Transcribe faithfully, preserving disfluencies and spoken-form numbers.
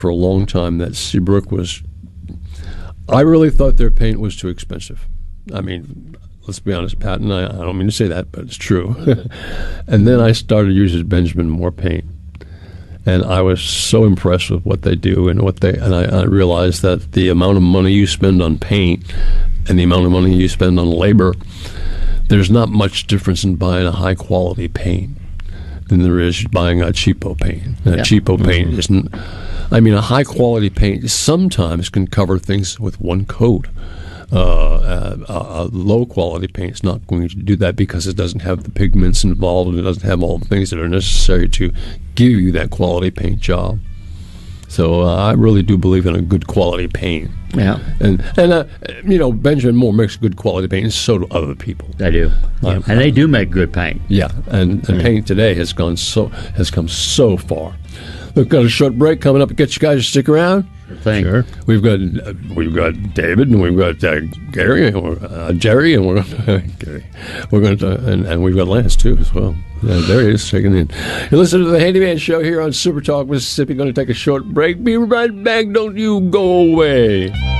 for a long time that Seabrook was. I really thought their paint was too expensive. I mean, let's be honest, Pat, and I, I don't mean to say that, but it's true. And then I started using Benjamin Moore paint, and I was so impressed with what they do and what they. And I, I realized that the amount of money you spend on paint and the amount of money you spend on labor, there's not much difference in buying a high quality paint than there is buying a cheapo paint. And Yeah. a cheapo paint mm-hmm. isn't. I mean, a high quality paint sometimes can cover things with one coat. Uh, a, a low quality paint is not going to do that because it doesn't have the pigments involved and it doesn't have all the things that are necessary to give you that quality paint job. So uh, I really do believe in a good quality paint. Yeah. And, and uh, you know, Benjamin Moore makes good quality paint, and so do other people. They do. Yeah. And they do make good paint. Yeah, and, and paint today has gone so has come so far. We've got a short break coming up. Get you guys to stick around. Thing. Sure. We've got uh, we've got David and we've got uh, Gary and we're, uh, Jerry and we're Gary. We're going to and, and we've got Lance too as well. Uh, there he is checking in. You listen to the Handyman Show here on Super Talk Mississippi. Going to take a short break. Be right back. Don't you go away.